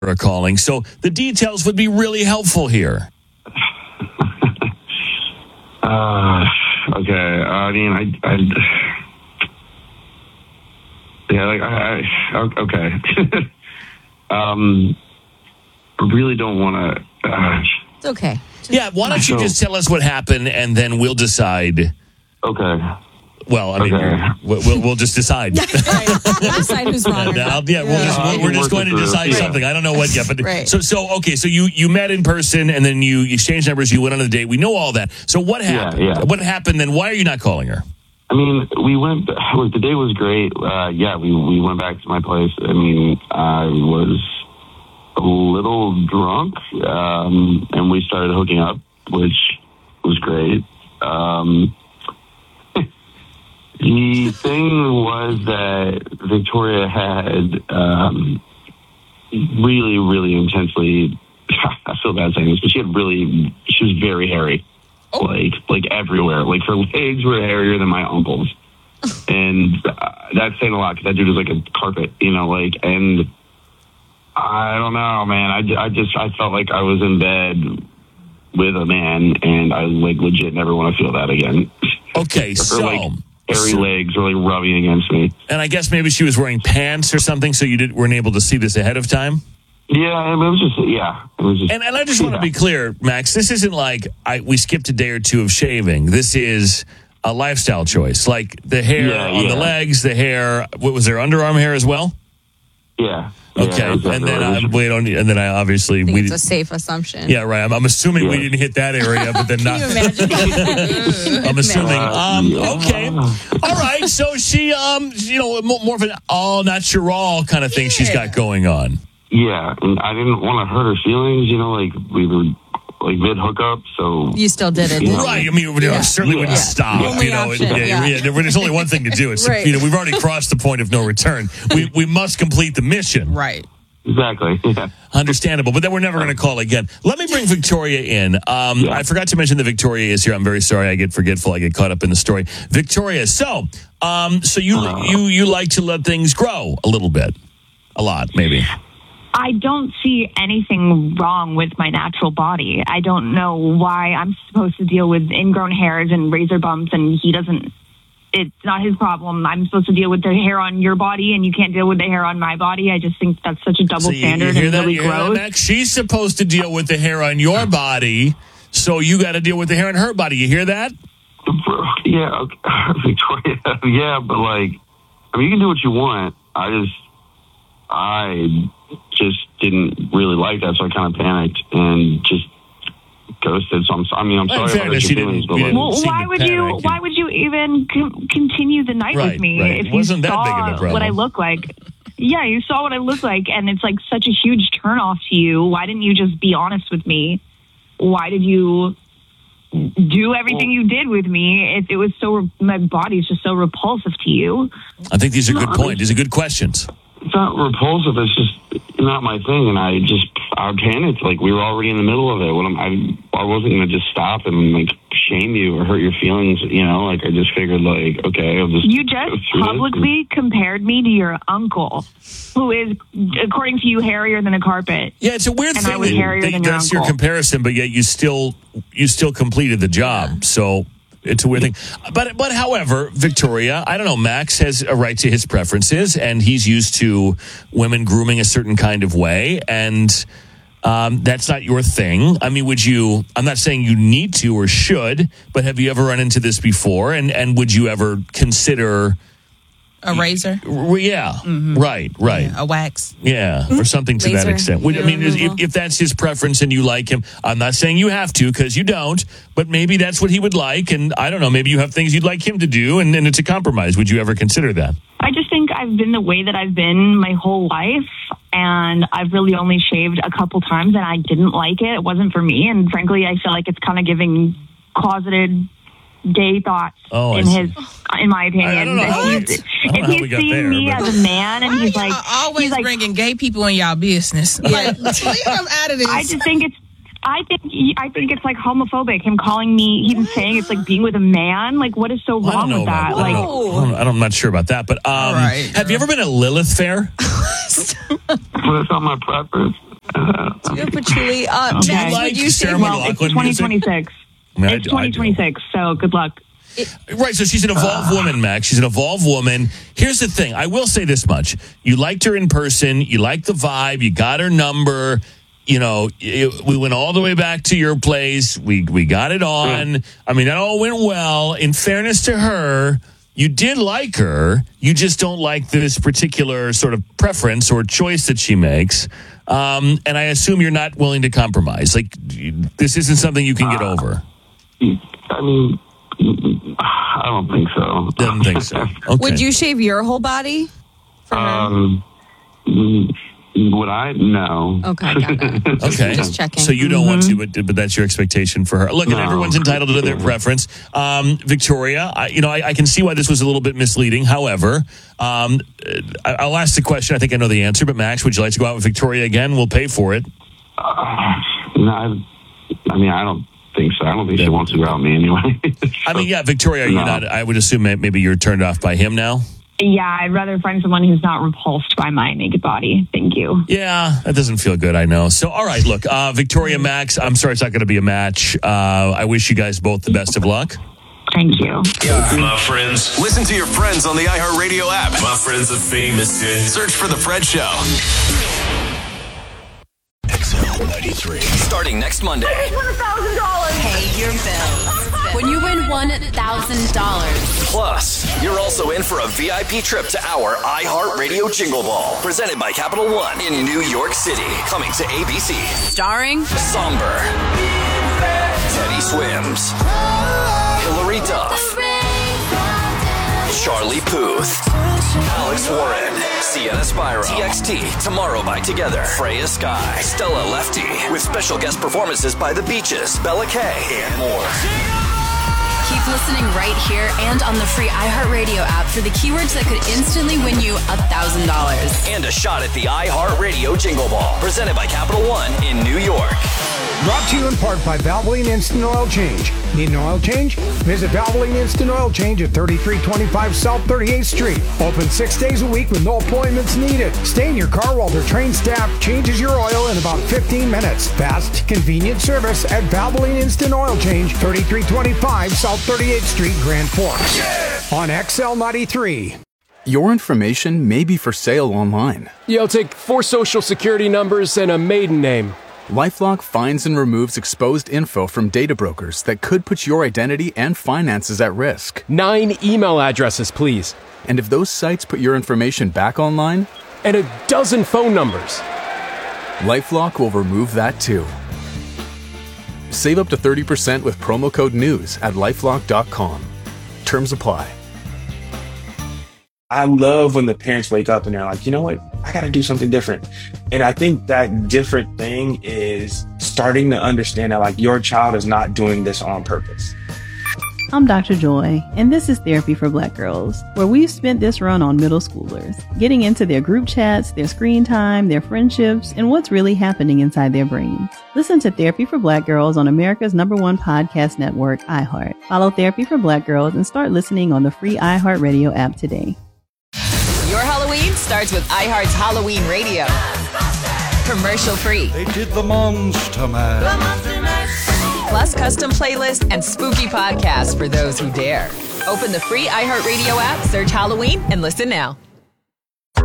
are calling. So the details would be really helpful here. Okay. I mean, okay. I really don't want to. It's okay. Why don't you just tell us what happened, and then we'll decide. Okay. Well, I mean, we'll just decide. We'll decide who's wrong. We're just going to decide something. I don't know what yet, but right. So you met in person, and then you exchanged numbers. You went on a date. We know all that. So what happened? Yeah. What happened then? Why are you not calling her? I mean, the day was great. We went back to my place. I mean, I was a little drunk, and we started hooking up, which was great. The thing was that Victoria had really, really intensely, I feel bad saying this, but she was very hairy. Oh. Like everywhere. Like her legs were hairier than my uncle's. And that's saying a lot because that dude is like a carpet, and I don't know, man. I felt like I was in bed with a man, and I legit never want to feel that again. Okay, so hairy legs really rubbing against me. And I guess maybe she was wearing pants or something, so you weren't able to see this ahead of time? Yeah, it was just. And I just want to be clear, Max, this isn't like we skipped a day or two of shaving. This is a lifestyle choice. Like the hair on the legs, the hair, what was there, underarm hair as well? Yeah. Okay, yeah, and then I obviously it's a safe assumption. Yeah, right. I'm assuming we didn't hit that area, but then not. Can you imagine? I'm assuming. Okay, all right. So she, more of an all natural kind of thing she's got going on. Yeah, and I didn't want to hurt her feelings. We were mid hookup, so you still did it, right? I mean, certainly wouldn't stop. There's only one thing to do. It's right. We've already crossed the point of no return. We must complete the mission. Right. Exactly. Yeah. Understandable, but then we're never going to call again. Let me bring Victoria in. I forgot to mention that Victoria is here. I'm very sorry. I get forgetful. I get caught up in the story. Victoria, so you like to let things grow a little bit, a lot, maybe. I don't see anything wrong with my natural body. I don't know why I'm supposed to deal with ingrown hairs and razor bumps, and he doesn't. It's not his problem. I'm supposed to deal with the hair on your body, and you can't deal with the hair on my body. I just think that's such a double standard and really gross. She's supposed to deal with the hair on your body, so you got to deal with the hair on her body. You hear that? Yeah, okay. Victoria. Yeah, but you can do what you want. I just didn't really like that, so I kind of panicked and just ghosted. So I'm sorry about your feelings. Well, why would you even continue the night with me if you wasn't saw that big of a problem. what I look like? Yeah, you saw what I look like, and it's like such a huge turnoff to you. Why didn't you just be honest with me? Why did you do everything you did with me? It was my body's just so repulsive to you. I think these are good points. These are good questions. It's not repulsive. It's just not my thing, and I panicked. We were already in the middle of it. I wasn't going to just stop and shame you or hurt your feelings. I just figured okay, I'll just. You just publicly compared me to your uncle, who is, according to you, hairier than a carpet. Yeah, it's a weird thing. I was hairier than your that's uncle. Your comparison, but yet you still completed the job. So. It's a weird thing. But however, Victoria, I don't know, Max has a right to his preferences, and he's used to women grooming a certain kind of way, and that's not your thing. I mean, I'm not saying you need to or should, but have you ever run into this before? And would you ever consider... A razor? Yeah, right. Yeah, a wax. Yeah, or something to that extent. I mean, if that's his preference and you like him, I'm not saying you have to because you don't, but maybe that's what he would like, and I don't know, maybe you have things you'd like him to do, and it's a compromise. Would you ever consider that? I just think I've been the way that I've been my whole life, and I've really only shaved a couple times, and I didn't like it. It wasn't for me, and frankly, I feel like it's kind of giving closeted gay thoughts in my opinion. I don't know if he's seeing me as a man, and he's always bringing gay people in y'all business. Yeah, leave them out of this. I just think it's. I think it's homophobic. Him calling me, him saying it's like being with a man. What is so wrong with that? I'm not sure about that. But have you ever been at Lilith Fair? Well, that's not my preference. Good patchouli. Okay. Max, Like would you say Sarah Well, it's McLachlan music? 2026. I mean, It's 2026, so good luck. Right, so she's an evolved woman, Max. She's an evolved woman. Here's the thing. I will say this much. You liked her in person. You liked the vibe. You got her number. You know, we went all the way back to your place. We got it on. I mean, that all went well. In fairness to her, you did like her. You just don't like this particular sort of preference or choice that she makes. And I assume you're not willing to compromise. Like, this isn't something you can get over. I mean, I don't think so. Didn't think so. Okay. Would you shave your whole body? For her? Would I? No. Okay, got that. Okay. Just checking. So you don't want to, but that's your expectation for her. Look, and No. everyone's entitled to their preference. Victoria, I can see why this was a little bit misleading. However, I'll ask the question. I think I know the answer, but Max, would you like to go out with Victoria again? We'll pay for it. No, I mean, I don't think so. I don't think she wants to go out with me anyway. I mean, yeah, Victoria, are you No. not? I would assume maybe you're turned off by him now. Yeah, I'd rather find someone who's not repulsed by my naked body. Thank you. Yeah, that doesn't feel good, I know. So, all right, look, Victoria, Max, I'm sorry it's not going to be a match. I wish you guys both the best of luck. Thank you. My friends. Listen to your friends on the iHeartRadio app. My friends are famous. Search for The Fred Show. XL 93. Starting next Monday. Pay your bills. When you win $1,000. Plus, you're also in for a VIP trip to our iHeartRadio Jingle Ball. Presented by Capital One in New York City. Coming to ABC. Starring Somber. Teddy Swims. Hillary Duff. Charlie Puth. Alex Warren. Sienna Spyro. TXT. Tomorrow by Together. Freya Sky. Stella Lefty. With special guest performances by The Beaches, Bella Kay, and more. Keep listening right here and on the free iHeartRadio app for the keywords that could instantly win you $1,000. And a shot at the iHeartRadio Jingle Ball. Presented by Capital One in New York. Brought to you in part by Valvoline Instant Oil Change. Need an oil change? Visit Valvoline Instant Oil Change at 3325 South 38th Street. Open 6 days a week with no appointments needed. Stay in your car while their trained staff changes your oil in about 15 minutes. Fast, convenient service at Valvoline Instant Oil Change, 3325 South 38th Street, Grand Forks. On XL 93. Your information may be for sale online. I'll take 4 social security numbers and a maiden name. LifeLock finds and removes exposed info from data brokers that could put your identity and finances at risk. 9 email addresses, please. And if those sites put your information back online, And a dozen phone numbers. LifeLock will remove that too. Save up to 30% with promo code NEWS at LifeLock.com. Terms apply. I love when the parents wake up and they're like, you know what? I got to do something different. And I think that different thing is starting to understand that like your child is not doing this on purpose. I'm Dr. Joy, and this is Therapy for Black Girls, where we've spent this run on middle schoolers, getting into their group chats, their screen time, their friendships, and what's really happening inside their brains. Listen to Therapy for Black Girls on America's #1 podcast network, iHeart. Follow Therapy for Black Girls and start listening on the free iHeartRadio app today. Your Halloween starts with iHeart's Halloween Radio. Commercial free. They did the Monster Mash. Plus custom playlists and spooky podcasts for those who dare. Open the free iHeartRadio app, search Halloween, and listen now.